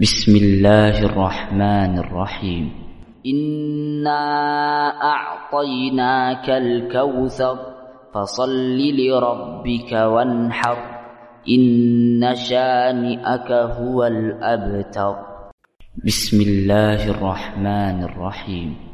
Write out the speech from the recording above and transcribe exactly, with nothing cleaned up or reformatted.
بسم الله الرحمن الرحيم. إنا أعطيناك الكوثر فصل لربك وانحر إن شانئك هو الأبتر. بسم الله الرحمن الرحيم.